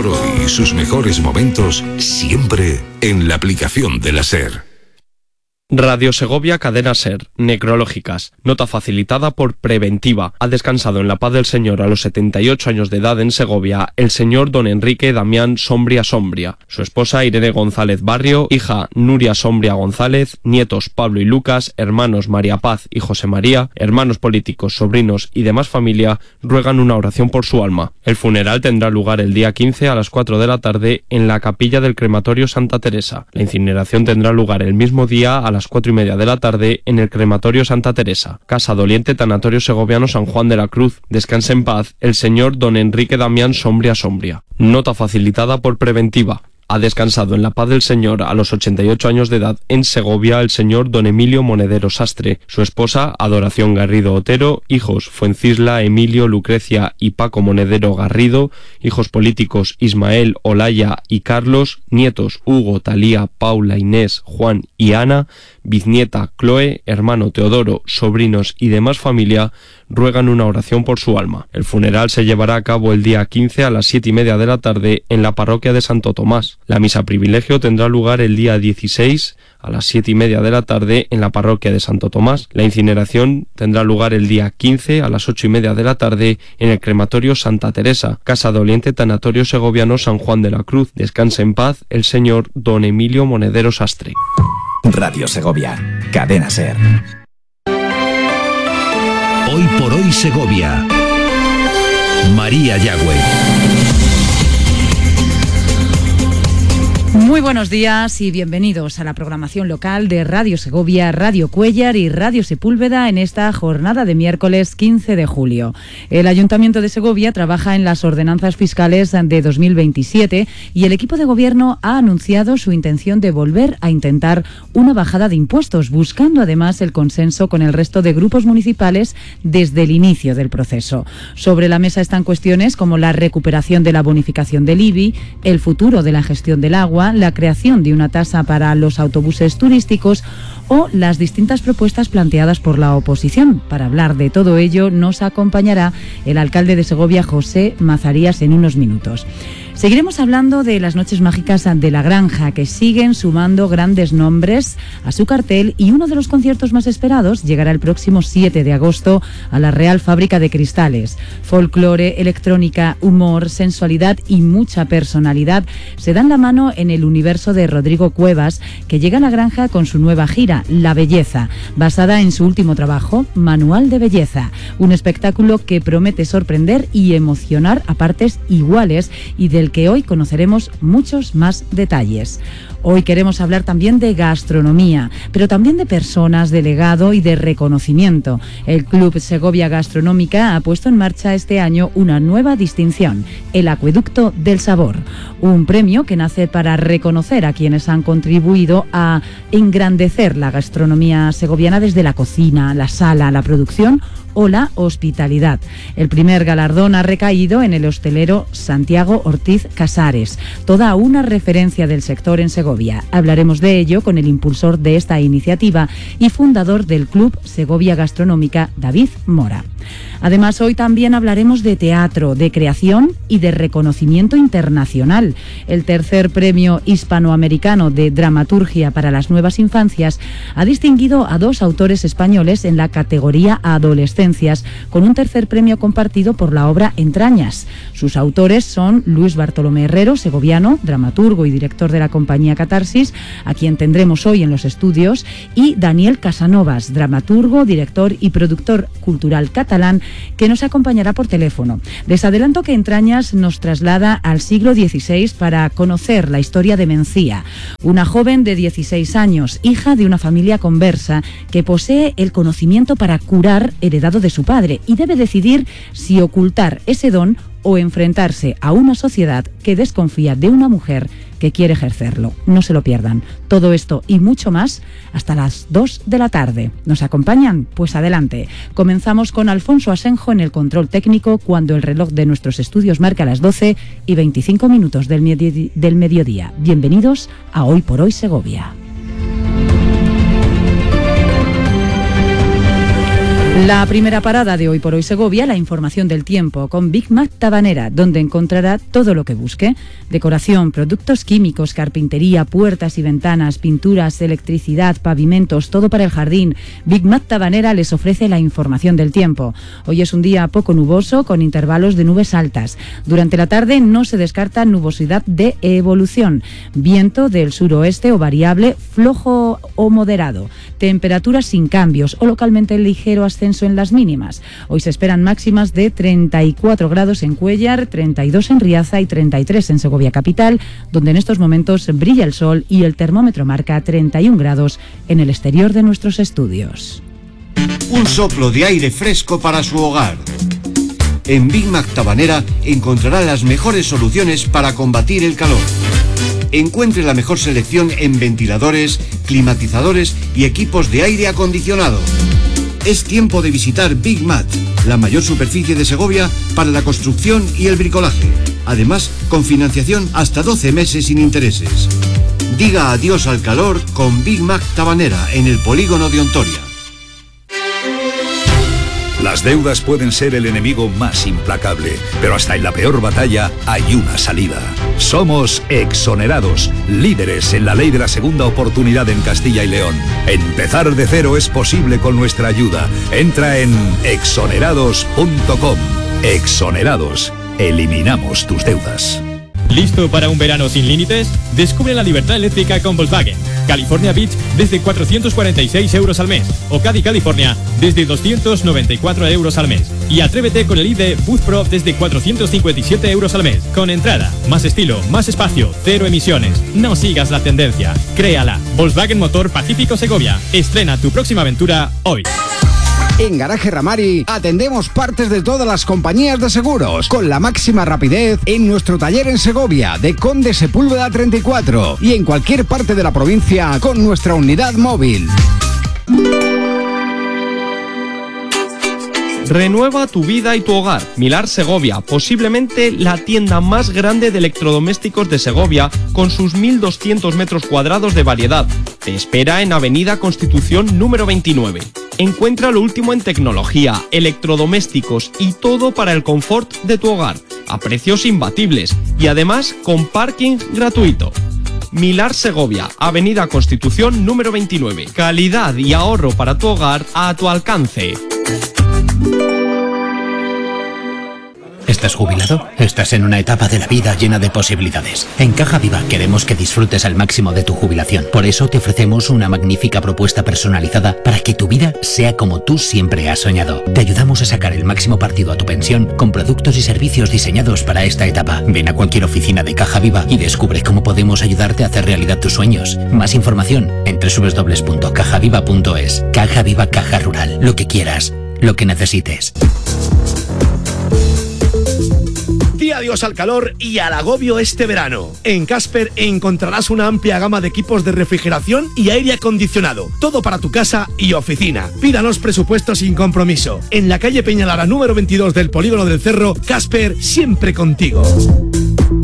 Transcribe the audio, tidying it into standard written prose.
por hoy y sus mejores momentos siempre en la aplicación de la SER. Radio Segovia Cadena SER, necrológicas, nota facilitada por Preventiva. Ha descansado en la paz del Señor a los 78 años de edad en Segovia el señor don Enrique Damián Sombria Sombria, su esposa Irene González Barrio, hija Nuria Sombria González, nietos Pablo y Lucas, hermanos María Paz y José María, hermanos políticos, sobrinos y demás familia ruegan una oración por su alma. El funeral tendrá lugar el día 15 a las 4 de la tarde en la capilla del crematorio Santa Teresa. La incineración tendrá lugar el mismo día a las 4:30 de la tarde en el crematorio Santa Teresa. Casa Doliente Tanatorio Segoviano San Juan de la Cruz. Descanse en paz el señor don Enrique Damián Sombria Sombria. Nota facilitada por Preventiva. Ha descansado en la paz del Señor a los 88 años de edad en Segovia el señor don Emilio Monedero Sastre, su esposa Adoración Garrido Otero, hijos Fuencisla, Emilio, Lucrecia y Paco Monedero Garrido, hijos políticos Ismael, Olaya y Carlos, nietos Hugo, Talía, Paula, Inés, Juan y Ana, bisnieta Chloe, hermano Teodoro, sobrinos y demás familia ruegan una oración por su alma. El funeral se llevará a cabo el día 15 a las 7:30 de la tarde en la parroquia de Santo Tomás. La misa privilegio tendrá lugar el día 16 a las 7:30 de la tarde en la parroquia de Santo Tomás. La incineración tendrá lugar el día 15 a las 8:30 de la tarde en el crematorio Santa Teresa, Casa Doliente Tanatorio Segoviano San Juan de la Cruz. Descanse en paz el señor don Emilio Monedero Sastre. Radio Segovia, Cadena SER. Hoy por hoy Segovia. María Yagüe. Muy buenos días y bienvenidos a la programación local de Radio Segovia, Radio Cuéllar y Radio Sepúlveda en esta jornada de miércoles 15 de julio. El Ayuntamiento de Segovia trabaja en las ordenanzas fiscales de 2027 y el equipo de gobierno ha anunciado su intención de volver a intentar una bajada de impuestos, buscando además el consenso con el resto de grupos municipales desde el inicio del proceso. Sobre la mesa están cuestiones como la recuperación de la bonificación del IBI, el futuro de la gestión del agua, la creación de una tasa para los autobuses turísticos o las distintas propuestas planteadas por la oposición. Para hablar de todo ello nos acompañará el alcalde de Segovia, José Mazarías, en unos minutos. Seguiremos hablando de las noches mágicas de La Granja, que siguen sumando grandes nombres a su cartel, y uno de los conciertos más esperados llegará el próximo 7 de agosto a la Real Fábrica de Cristales. Folclore, electrónica, humor, sensualidad y mucha personalidad se dan la mano en el universo de Rodrigo Cuevas, que llega a La Granja con su nueva gira, La Belleza, basada en su último trabajo, Manual de Belleza, un espectáculo que promete sorprender y emocionar a partes iguales y del que hoy conoceremos muchos más detalles. Hoy queremos hablar también de gastronomía, pero también de personas, de legado y de reconocimiento. El Club Segovia Gastronómica ha puesto en marcha este año una nueva distinción, el Acueducto del Sabor, un premio que nace para reconocer a quienes han contribuido a engrandecer la gastronomía segoviana desde la cocina, la sala, la producción o la hospitalidad. El primer galardón ha recaído en el hostelero Santiago Ortiz Casares, toda una referencia del sector en Segovia. Hablaremos de ello con el impulsor de esta iniciativa y fundador del Club Segovia Gastronómica, David Mora. Además, hoy también hablaremos de teatro, de creación y de reconocimiento internacional. El tercer premio hispanoamericano de dramaturgia para las nuevas infancias ha distinguido a dos autores españoles en la categoría adolescencias, con un tercer premio compartido por la obra Entrañas. Sus autores son Luis Bartolomé Herrero, segoviano, dramaturgo y director de la compañía Catarsis, a quien tendremos hoy en los estudios, y Daniel Casanovas, dramaturgo, director y productor cultural catalán, que nos acompañará por teléfono. Les adelanto que Entrañas nos traslada al siglo XVI para conocer la historia de Mencía, una joven de 16 años, hija de una familia conversa, que posee el conocimiento para curar heredado de su padre y debe decidir si ocultar ese don o enfrentarse a una sociedad que desconfía de una mujer que quiere ejercerlo. No se lo pierdan. Todo esto y mucho más hasta las 2 de la tarde. ¿Nos acompañan? Pues adelante. Comenzamos con Alfonso Asenjo en el control técnico cuando el reloj de nuestros estudios marca las 12:25 del mediodía. Bienvenidos a Hoy por Hoy Segovia. La primera parada de Hoy por Hoy Segovia, la información del tiempo con Big Mac Tabanera, donde encontrará todo lo que busque: decoración, productos químicos, carpintería, puertas y ventanas, pinturas, electricidad, pavimentos, todo para el jardín. Big Mac Tabanera les ofrece la información del tiempo. Hoy es un día poco nuboso con intervalos de nubes altas. Durante la tarde no se descarta nubosidad de evolución. Viento del suroeste o variable, flojo o moderado. Temperaturas sin cambios o localmente ligero ascenso en las mínimas. Hoy se esperan máximas de 34 grados en Cuéllar, 32 en Riaza y 33 en Segovia capital, donde en estos momentos brilla el sol y el termómetro marca 31 grados en el exterior de nuestros estudios. Un soplo de aire fresco para su hogar. En Big Mac Tabanera encontrará las mejores soluciones para combatir el calor. Encuentre la mejor selección en ventiladores, climatizadores y equipos de aire acondicionado. Es tiempo de visitar Big Mat, la mayor superficie de Segovia para la construcción y el bricolaje. Además, con financiación hasta 12 meses sin intereses. Diga adiós al calor con Big Mac Tabanera en el polígono de Ontoria. Las deudas pueden ser el enemigo más implacable, pero hasta en la peor batalla hay una salida. Somos Exonerados, líderes en la ley de la segunda oportunidad en Castilla y León. Empezar de cero es posible con nuestra ayuda. Entra en exonerados.com. Exonerados. Eliminamos tus deudas. ¿Listo para un verano sin límites? Descubre la libertad eléctrica con Volkswagen. California Beach desde 446 euros al mes. O Caddy California desde 294 euros al mes. Y atrévete con el ID Boost Pro desde 457 euros al mes. Con entrada, más estilo, más espacio, cero emisiones. No sigas la tendencia. Créala. Volkswagen Motor Pacífico Segovia. Estrena tu próxima aventura hoy. En Garaje Ramari atendemos partes de todas las compañías de seguros con la máxima rapidez en nuestro taller en Segovia de Conde Sepúlveda 34 y en cualquier parte de la provincia con nuestra unidad móvil. Renueva tu vida y tu hogar. Milar Segovia, posiblemente la tienda más grande de electrodomésticos de Segovia, con sus 1.200 metros cuadrados de variedad. Te espera en Avenida Constitución número 29. Encuentra lo último en tecnología, electrodomésticos y todo para el confort de tu hogar, a precios imbatibles y además con parking gratuito. Milar Segovia, Avenida Constitución número 29. Calidad y ahorro para tu hogar a tu alcance. ¿Estás jubilado? Estás en una etapa de la vida llena de posibilidades. En Caja Viva queremos que disfrutes al máximo de tu jubilación. Por eso te ofrecemos una magnífica propuesta personalizada para que tu vida sea como tú siempre has soñado. Te ayudamos a sacar el máximo partido a tu pensión con productos y servicios diseñados para esta etapa. Ven a cualquier oficina de Caja Viva y descubre cómo podemos ayudarte a hacer realidad tus sueños. Más información en www.cajaviva.es. Caja Viva, Caja Rural. Lo que quieras, lo que necesites. Di adiós al calor y al agobio este verano. En Casper encontrarás una amplia gama de equipos de refrigeración y aire acondicionado. Todo para tu casa y oficina. Pídanos presupuestos sin compromiso. En la calle Peñalara número 22 del Polígono del Cerro, Casper, siempre contigo.